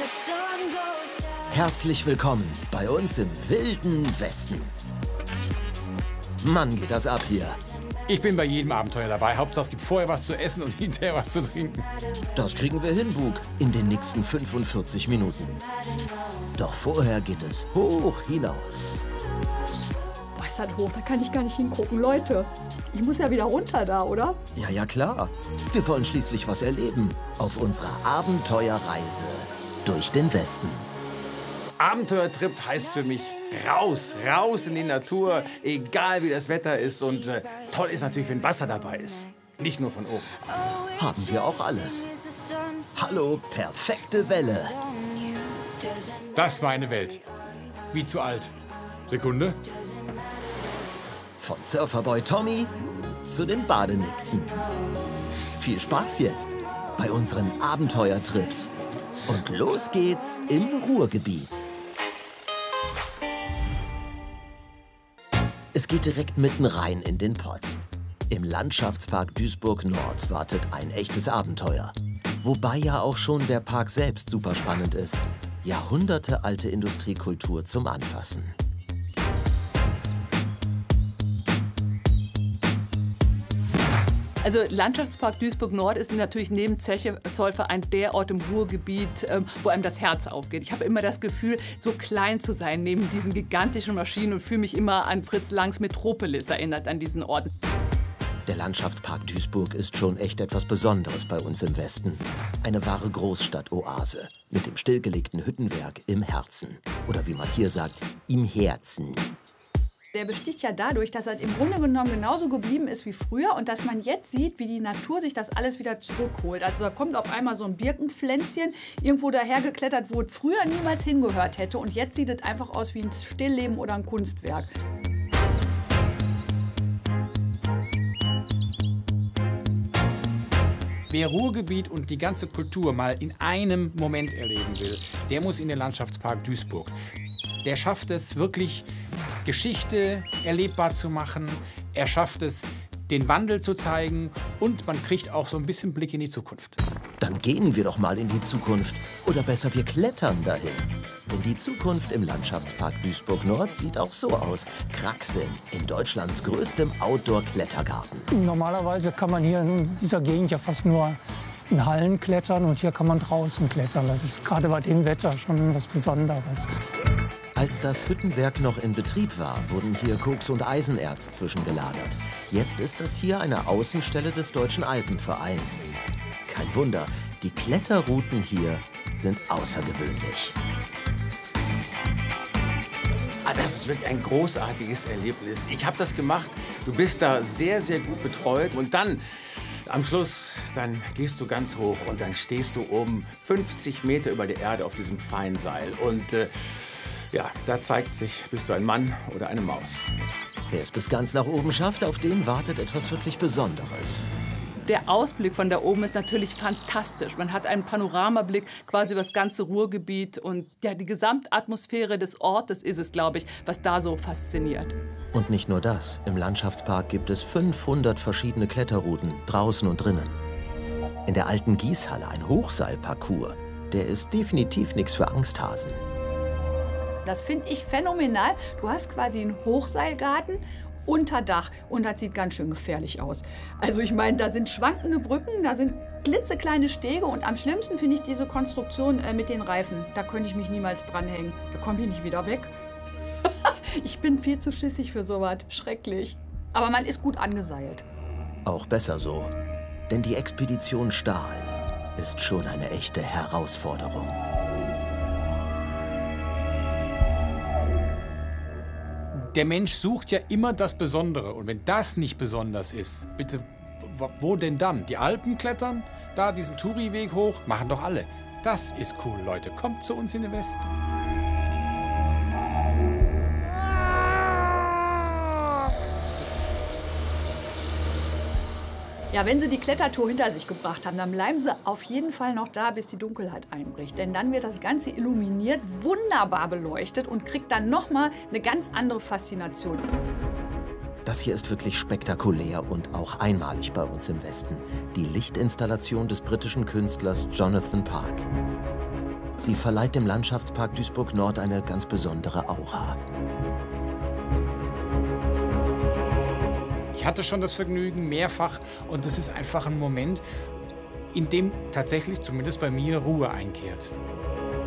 Herzlich willkommen bei uns im wilden Westen. Mann, geht das ab hier. Ich bin bei jedem Abenteuer dabei. Hauptsache es gibt vorher was zu essen und hinterher was zu trinken. Das kriegen wir hin, Bug, in den nächsten 45 Minuten. Doch vorher geht es hoch hinaus. Boah, ist das hoch, da kann ich gar nicht hingucken. Leute, ich muss ja wieder runter da, oder? Ja, klar. Wir wollen schließlich was erleben auf unserer Abenteuerreise durch den Westen. Abenteuertrip heißt für mich raus, raus in die Natur, egal wie das Wetter ist. Und toll ist natürlich, wenn Wasser dabei ist. Nicht nur von oben. Haben wir auch alles. Hallo, perfekte Welle. Das ist meine Welt. Wie zu alt. Sekunde. Von Surferboy Tommy zu den Badenixen. Viel Spaß jetzt bei unseren Abenteuertrips. Und los geht's im Ruhrgebiet. Es geht direkt mitten rein in den Pott. Im Landschaftspark Duisburg-Nord wartet ein echtes Abenteuer. Wobei ja auch schon der Park selbst super spannend ist. Jahrhundertealte Industriekultur zum Anfassen. Also Landschaftspark Duisburg-Nord ist natürlich neben Zeche Zollverein der Ort im Ruhrgebiet, wo einem das Herz aufgeht. Ich habe immer das Gefühl, so klein zu sein neben diesen gigantischen Maschinen und fühle mich immer an Fritz Langs Metropolis erinnert, an diesen Ort. Der Landschaftspark Duisburg ist schon echt etwas Besonderes bei uns im Westen. Eine wahre Großstadt-Oase mit dem stillgelegten Hüttenwerk im Herzen. Oder wie man hier sagt, im Herzen. Der besticht ja dadurch, dass er im Grunde genommen genauso geblieben ist wie früher und dass man jetzt sieht, wie die Natur sich das alles wieder zurückholt. Also da kommt auf einmal so ein Birkenpflänzchen irgendwo dahergeklettert, wo es früher niemals hingehört hätte. Und jetzt sieht es einfach aus wie ein Stillleben oder ein Kunstwerk. Wer Ruhrgebiet und die ganze Kultur mal in einem Moment erleben will, der muss in den Landschaftspark Duisburg. Der schafft es wirklich, Geschichte erlebbar zu machen. Er schafft es, den Wandel zu zeigen und man kriegt auch so ein bisschen Blick in die Zukunft. Dann gehen wir doch mal in die Zukunft. Oder besser, wir klettern dahin. Denn die Zukunft im Landschaftspark Duisburg-Nord sieht auch so aus. Kraxeln in Deutschlands größtem Outdoor-Klettergarten. Normalerweise kann man hier in dieser Gegend ja fast nur in Hallen klettern und hier kann man draußen klettern. Das ist gerade bei dem Wetter schon was Besonderes. Als das Hüttenwerk noch in Betrieb war, wurden hier Koks und Eisenerz zwischengelagert. Jetzt ist das hier eine Außenstelle des Deutschen Alpenvereins. Kein Wunder, die Kletterrouten hier sind außergewöhnlich. Das ist wirklich ein großartiges Erlebnis. Ich habe das gemacht. Du bist da sehr, sehr gut betreut. Und dann, am Schluss, dann gehst du ganz hoch und dann stehst du oben 50 Meter über der Erde auf diesem freien Seil. Und ja, da zeigt sich, bist du ein Mann oder eine Maus. Wer es bis ganz nach oben schafft, auf den wartet etwas wirklich Besonderes. Der Ausblick von da oben ist natürlich fantastisch. Man hat einen Panoramablick quasi über das ganze Ruhrgebiet. Und ja, die Gesamtatmosphäre des Ortes ist es, glaube ich, was da so fasziniert. Und nicht nur das. Im Landschaftspark gibt es 500 verschiedene Kletterrouten, draußen und drinnen. In der alten Gießhalle ein Hochseilparcours. Der ist definitiv nichts für Angsthasen. Das finde ich phänomenal. Du hast quasi einen Hochseilgarten unter Dach und das sieht ganz schön gefährlich aus. Also ich meine, da sind schwankende Brücken, da sind klitzekleine Stege und am schlimmsten finde ich diese Konstruktion mit den Reifen. Da könnte ich mich niemals dranhängen. Da komme ich nicht wieder weg. Ich bin viel zu schissig für sowas. Schrecklich. Aber man ist gut angeseilt. Auch besser so. Denn die Expedition Stahl ist schon eine echte Herausforderung. Der Mensch sucht ja immer das Besondere. Und wenn das nicht besonders ist, bitte, wo denn dann? Die Alpen klettern, da diesen Touri-Weg hoch, machen doch alle. Das ist cool, Leute. Kommt zu uns in den Westen. Ja, wenn Sie die Klettertour hinter sich gebracht haben, dann bleiben Sie auf jeden Fall noch da, bis die Dunkelheit einbricht. Denn dann wird das Ganze illuminiert, wunderbar beleuchtet und kriegt dann nochmal eine ganz andere Faszination. Das hier ist wirklich spektakulär und auch einmalig bei uns im Westen. Die Lichtinstallation des britischen Künstlers Jonathan Park. Sie verleiht dem Landschaftspark Duisburg-Nord eine ganz besondere Aura. Ich hatte schon das Vergnügen mehrfach und das ist einfach ein Moment, in dem tatsächlich, zumindest bei mir, Ruhe einkehrt.